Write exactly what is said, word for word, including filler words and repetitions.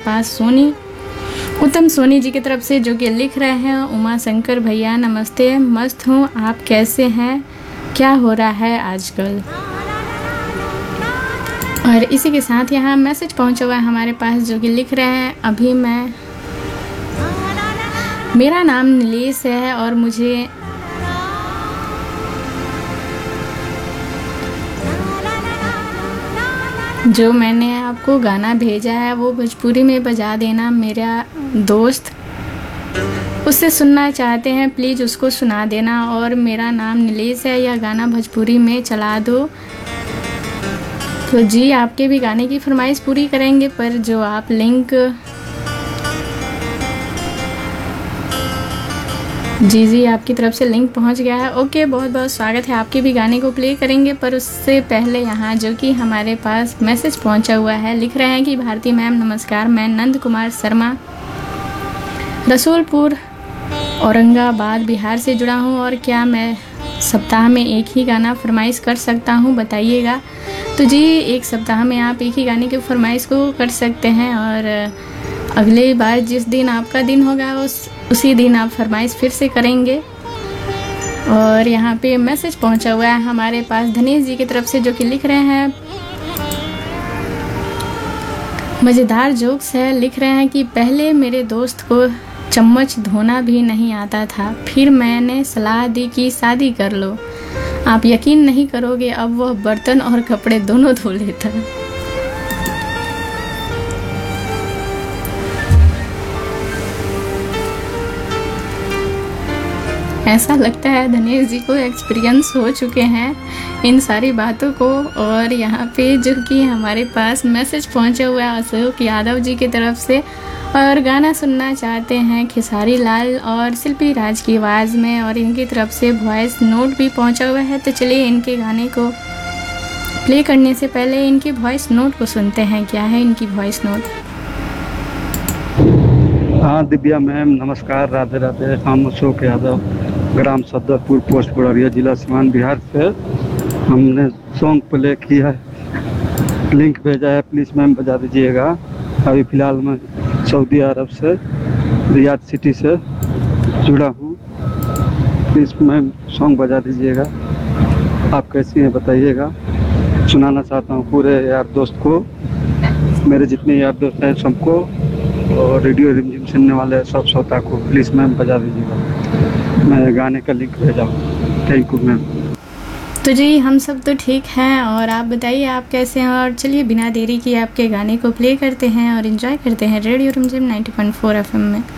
पास सोनी उत्तम सोनी जी की तरफ से, जो कि लिख रहे हैं उमा शंकर भैया नमस्ते, मस्त हूँ, आप कैसे हैं, क्या हो रहा है आजकल। और इसी के साथ यहाँ मैसेज पहुँचा हुआ है हमारे पास, जो कि लिख रहे हैं अभी मैं मेरा नाम नीलेश है और मुझे जो मैंने आपको गाना भेजा है वो भोजपुरी में बजा देना, मेरा दोस्त उससे सुनना चाहते हैं, प्लीज़ उसको सुना देना। और मेरा नाम नीलेश है, यह गाना भोजपुरी में चला दो। तो जी आपके भी गाने की फरमाइश पूरी करेंगे, पर जो आप लिंक जी जी आपकी तरफ से लिंक पहुंच गया है। ओके, बहुत बहुत स्वागत है, आपके भी गाने को प्ले करेंगे। पर उससे पहले यहाँ जो कि हमारे पास मैसेज पहुंचा हुआ है, लिख रहे हैं कि भारती मैम नमस्कार, मैं नंद कुमार शर्मा रसूलपुर औरंगाबाद बिहार से जुड़ा हूँ, और क्या मैं सप्ताह में एक ही गाना फरमाइश कर सकता हूँ, बताइएगा। तो जी एक सप्ताह में आप एक ही गाने की फरमाइश को कर सकते हैं, और अगले बार जिस दिन आपका दिन होगा उस उसी दिन आप फरमाइश फिर से करेंगे। और यहाँ पे मैसेज पहुँचा हुआ है हमारे पास धनेश जी की तरफ से, जो कि लिख रहे हैं मज़ेदार जोक्स है। लिख रहे हैं कि पहले मेरे दोस्त को चम्मच धोना भी नहीं आता था, फिर मैंने सलाह दी कि शादी कर लो। आप यकीन नहीं करोगे, अब वह बर्तन और कपड़े दोनों धो लेता है। ऐसा लगता है धनेश जी को एक्सपीरियंस हो चुके हैं इन सारी बातों को। और यहाँ पे जो कि हमारे पास मैसेज पहुँचा हुआ है अशोक यादव जी की तरफ से, और गाना सुनना चाहते हैं खेसारी लाल और शिल्पी राज की आवाज़ में, और इनकी तरफ से वॉइस नोट भी पहुँचा हुआ है। तो चलिए इनके गाने को प्ले करने से पहले इनकी वॉइस नोट को सुनते हैं, क्या है इनकी वॉइस नोट। हाँ दिव्या मैम नमस्कार, राधे राधे। हम अशोक यादव, ग्राम सदरपुर, पोस्ट बुरारिया, जिला सीवान, बिहार से। हमने सॉन्ग प्ले किया है, लिंक भेजा है, प्लीज़ मैम बजा दीजिएगा। अभी फ़िलहाल मैं सऊदी अरब से रियाद सिटी से जुड़ा हूँ, प्लीज़ मैम सॉन्ग बजा दीजिएगा। आप कैसी हैं बताइएगा, सुनाना चाहता हूँ पूरे यार दोस्त को, मेरे जितने यार दोस्त हैं सबको, और रेडियो रिमझिम सुनने वाले सब श्रोता को प्लीज़ मैम बजा दीजिएगा। मैं गाने का लिंक भेजा हूँ। Thank you ma'am. तो जी हम सब तो ठीक हैं, और आप बताइए आप कैसे हैं। और चलिए बिना देरी किए आपके गाने को प्ले करते हैं और एंजॉय करते हैं रेडियो रिमझिम ninety point four F M में।